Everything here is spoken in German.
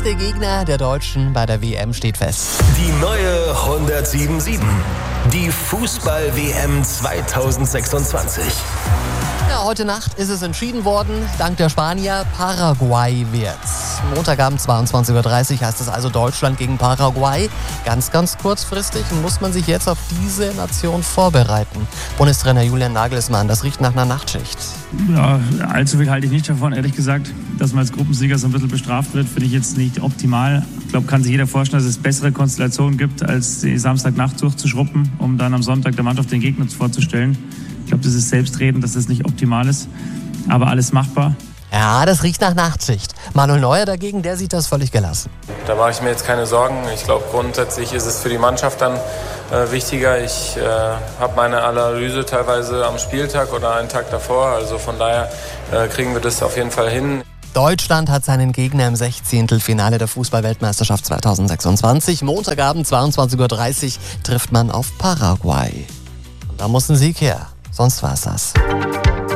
nächste Gegner der Deutschen bei der WM steht fest. Die neue 107.7. Die Fußball-WM 2026. Ja, heute Nacht ist es entschieden worden. Dank der Spanier, Paraguay wird's. Montagabend 22:30 Uhr heißt es also Deutschland gegen Paraguay. Ganz kurzfristig muss man sich jetzt auf diese Nation vorbereiten. Bundestrainer Julian Nagelsmann, das riecht nach einer Nachtschicht. Ja, allzu viel halte ich nicht davon, ehrlich gesagt. Dass man als Gruppensieger so ein bisschen bestraft wird, finde ich jetzt nicht optimal. Ich glaube, kann sich jeder vorstellen, dass es bessere Konstellationen gibt, als die Samstagnacht durchzuschruppen, um dann am Sonntag der Mannschaft den Gegner vorzustellen. Ich glaube, das ist selbstredend, dass das nicht optimal ist, aber alles machbar. Ja, das riecht nach Nachtschicht. Manuel Neuer dagegen, der sieht das völlig gelassen. Da mache ich mir jetzt keine Sorgen. Ich glaube, grundsätzlich ist es für die Mannschaft dann wichtiger. Ich habe meine Analyse teilweise am Spieltag oder einen Tag davor. Also von daher kriegen wir das auf jeden Fall hin. Deutschland hat seinen Gegner im 16. Finale der Fußball-Weltmeisterschaft 2026. Montagabend 22:30 Uhr trifft man auf Paraguay. Und da muss ein Sieg her. Sonst war's das.